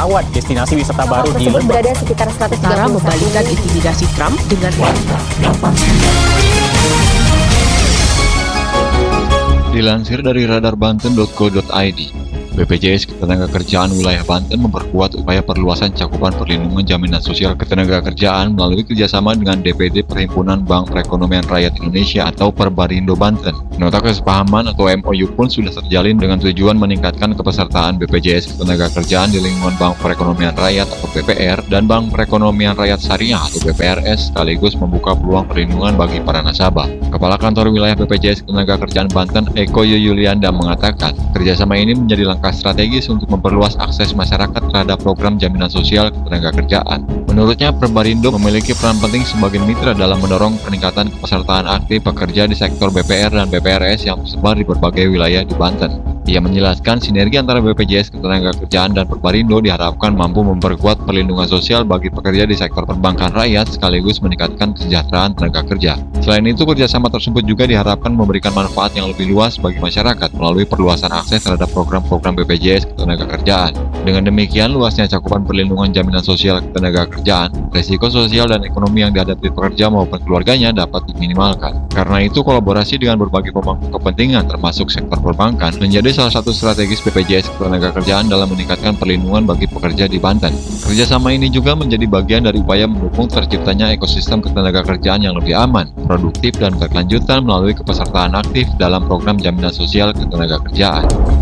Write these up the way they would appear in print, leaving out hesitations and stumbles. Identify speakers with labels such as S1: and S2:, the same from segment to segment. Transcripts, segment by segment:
S1: Wisatawan destinasi wisata baru di
S2: tersebut
S1: Lebak.
S2: berada sekitar 130
S3: Cara membalikkan intimidasi Trump dengan
S4: Dilansir dari radarbanten.co.id, BPJS Ketenagakerjaan Wilayah Banten memperkuat upaya perluasan cakupan perlindungan jaminan sosial ketenagakerjaan melalui kerjasama dengan DPD Perhimpunan Bank Perekonomian Rakyat Indonesia atau Perbarindo Banten. Nota kesepahaman atau MOU pun sudah terjalin dengan tujuan meningkatkan kepesertaan BPJS Ketenagakerjaan di lingkungan Bank Perekonomian Rakyat atau BPR dan Bank Perekonomian Rakyat Syariah atau BPRS, sekaligus membuka peluang perlindungan bagi para nasabah. Kepala Kantor Wilayah BPJS Ketenagakerjaan Banten, Eko Yulianda, mengatakan kerjasama ini menjadi langkah strategis untuk memperluas akses masyarakat terhadap program jaminan sosial ketenagakerjaan. Menurutnya, Perbarindo memiliki peran penting sebagai mitra dalam mendorong peningkatan kepesertaan aktif pekerja di sektor BPR dan BPRS yang tersebar di berbagai wilayah di Banten. Ia menjelaskan sinergi antara BPJS Ketenagakerjaan dan Perbarindo diharapkan mampu memperkuat perlindungan sosial bagi pekerja di sektor perbankan rakyat sekaligus meningkatkan kesejahteraan tenaga kerja. Selain itu, kerjasama tersebut juga diharapkan memberikan manfaat yang lebih luas bagi masyarakat melalui perluasan akses terhadap program-program BPJS Ketenagakerjaan. Dengan demikian, luasnya cakupan perlindungan jaminan sosial ketenagakerjaan, risiko sosial dan ekonomi yang dihadapi pekerja maupun keluarganya dapat diminimalkan. Karena itu, kolaborasi dengan berbagai pemangku kepentingan termasuk sektor perbankan menjadi salah satu strategis BPJS Ketenagakerjaan dalam meningkatkan perlindungan bagi pekerja di Banten. Kerjasama ini juga menjadi bagian dari upaya mendukung terciptanya ekosistem ketenagakerjaan yang lebih aman, produktif, dan berkelanjutan melalui kepesertaan aktif dalam program jaminan sosial ketenagakerjaan.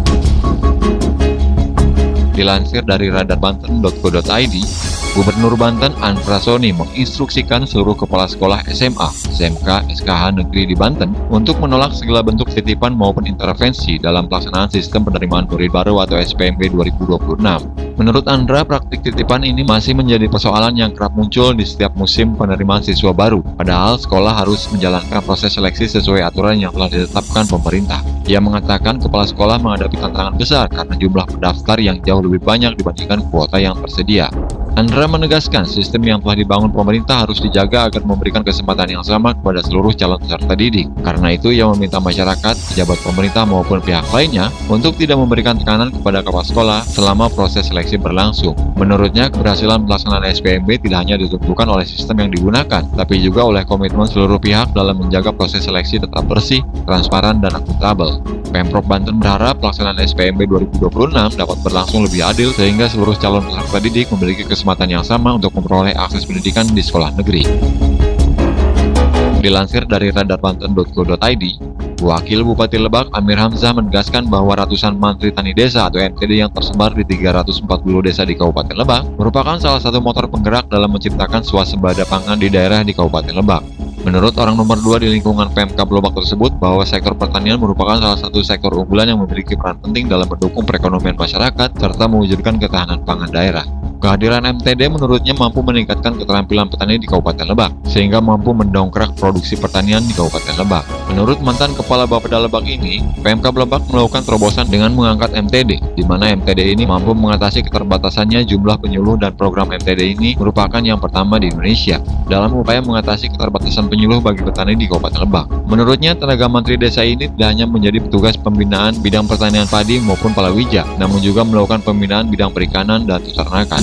S4: Dilansir dari radarbanten.co.id, Gubernur Banten Andra Soni menginstruksikan seluruh kepala sekolah SMA, SMK, SKH negeri di Banten untuk menolak segala bentuk titipan maupun intervensi dalam pelaksanaan sistem penerimaan murid baru atau SPMB 2026. Menurut Andra, praktik titipan ini masih menjadi persoalan yang kerap muncul di setiap musim penerimaan siswa baru, padahal sekolah harus menjalankan proses seleksi sesuai aturan yang telah ditetapkan pemerintah. Ia mengatakan kepala sekolah menghadapi tantangan besar karena jumlah pendaftar yang jauh lebih banyak dibandingkan kuota yang tersedia. Andra menegaskan sistem yang telah dibangun pemerintah harus dijaga agar memberikan kesempatan yang sama kepada seluruh calon peserta didik. Karena itu, ia meminta masyarakat, pejabat pemerintah maupun pihak lainnya untuk tidak memberikan tekanan kepada kepala sekolah selama proses seleksi berlangsung. Menurutnya, keberhasilan pelaksanaan SPMB tidak hanya ditentukan oleh sistem yang digunakan, tapi juga oleh komitmen seluruh pihak dalam menjaga proses seleksi tetap bersih, transparan, dan akuntabel. Pemprov Banten berharap pelaksanaan SPMB 2026 dapat berlangsung lebih adil sehingga seluruh calon peserta didik memiliki kesempatan yang sama untuk memperoleh akses pendidikan di sekolah negeri. Dilansir dari radarbanten.co.id, Wakil Bupati Lebak Amir Hamzah menegaskan bahwa ratusan mantri tani desa atau MTD yang tersebar di 340 desa di Kabupaten Lebak merupakan salah satu motor penggerak dalam menciptakan swasembada pangan di daerah di Kabupaten Lebak. Menurut orang nomor 2 di lingkungan Pemkab Lebak tersebut, bahwa sektor pertanian merupakan salah satu sektor unggulan yang memiliki peran penting dalam mendukung perekonomian masyarakat serta mewujudkan ketahanan pangan daerah. Kehadiran MTD menurutnya mampu meningkatkan keterampilan petani di Kabupaten Lebak, sehingga mampu mendongkrak produksi pertanian di Kabupaten Lebak. Menurut mantan Kepala Bapeda Lebak ini, Pemkab Lebak melakukan terobosan dengan mengangkat MTD, di mana MTD ini mampu mengatasi keterbatasannya jumlah penyuluh dan program MTD ini merupakan yang pertama di Indonesia dalam upaya mengatasi keterbatasan penyuluh bagi petani di Kabupaten Lebak. Menurutnya, tenaga mantri desa ini tidak hanya menjadi petugas pembinaan bidang pertanian padi maupun palawija, namun juga melakukan pembinaan bidang perikanan dan peternakan.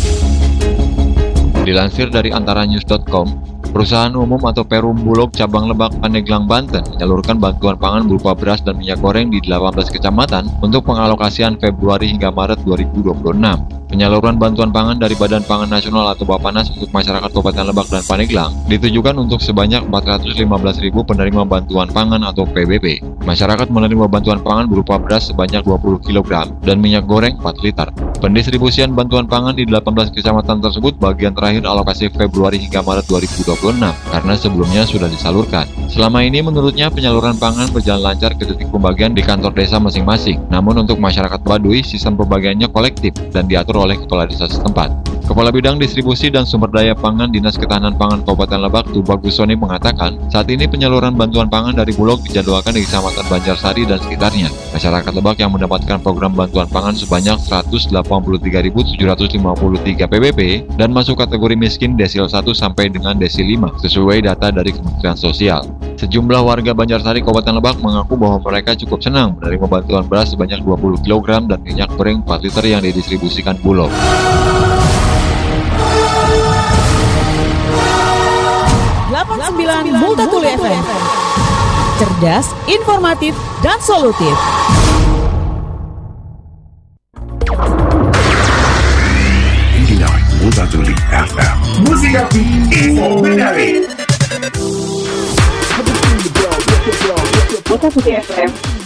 S4: Dilansir dari antaranews.com, Perusahaan Umum atau Perum Bulog Cabang Lebak Pandeglang Banten menyalurkan bantuan pangan berupa beras dan minyak goreng di 18 kecamatan untuk pengalokasian Februari hingga Maret 2026. Penyaluran bantuan pangan dari Badan Pangan Nasional atau Bappenas untuk masyarakat Kabupaten Lebak dan Pandeglang ditujukan untuk sebanyak 415.000 penerima bantuan pangan atau PBP. Masyarakat menerima bantuan pangan berupa beras sebanyak 20 kg dan minyak goreng 4 liter. Pendistribusian bantuan pangan di 18 kecamatan tersebut bagian terakhir alokasi Februari hingga Maret 2026 karena sebelumnya sudah disalurkan. Selama ini menurutnya penyaluran pangan berjalan lancar ke titik pembagian di kantor desa masing-masing. Namun untuk masyarakat Baduy, sistem pembagiannya kolektif dan diatur oleh kepala desa setempat. Kepala Bidang Distribusi dan Sumber Daya Pangan Dinas Ketahanan Pangan Kabupaten Lebak, Tubagus Soni mengatakan, saat ini penyaluran bantuan pangan dari Bulog dijadwalkan di Kecamatan Banjarsari dan sekitarnya. Masyarakat Lebak yang mendapatkan program bantuan pangan sebanyak 183.753 PBP dan masuk kategori miskin desil 1 sampai dengan desil 5 sesuai data dari Kementerian Sosial. Sejumlah warga Banjarsari Kabupaten Lebak mengaku bahwa mereka cukup senang menerima bantuan beras sebanyak 20 kg dan minyak goreng 4 liter yang didistribusikan Bulog.
S2: 89 Multatuli FM. Cerdas, informatif, dan solutif.
S5: Multatuli FM. Musikapi Info Menarik.
S6: Multatuli FM